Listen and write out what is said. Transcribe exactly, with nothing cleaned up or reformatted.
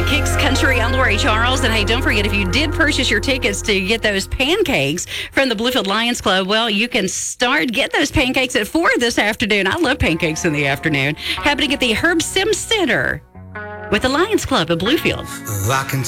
Kicks Country. I'm Lori Charles. And hey, don't forget, if you did purchase your tickets to get those pancakes from the Bluefield Lions Club, well, you can start get those pancakes at four this afternoon. I love pancakes in the afternoon. Happening at the Herb Sims Center with the Lions Club at Bluefield. I can